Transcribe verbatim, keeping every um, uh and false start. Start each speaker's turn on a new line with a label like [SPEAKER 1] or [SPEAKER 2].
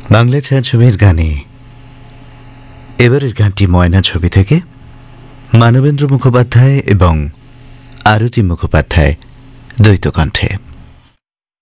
[SPEAKER 1] বাংলা ছায়াছবির গানে এবারের গানটি ময়না ছবি থেকে মানবেন্দ্র মুখোপাধ্যায় এবং আরতি মুখোপাধ্যায় দ্বৈত কণ্ঠে।